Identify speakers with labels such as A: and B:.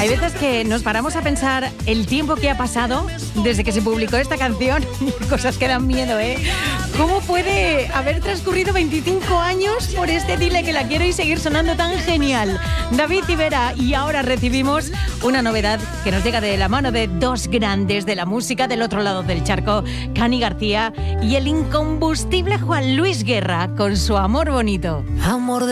A: Hay veces que nos paramos a pensar el tiempo que ha pasado desde que se publicó esta canción. Cosas que dan miedo, ¿eh? ¿Cómo puede haber transcurrido 25 años por este Dile que la quiero y seguir sonando tan genial? David Civera, y ahora recibimos una novedad que nos llega de la mano de dos grandes de la música del otro lado del charco, Cani García y el incombustible Juan Luis Guerra con su Amor Bonito.
B: Amor de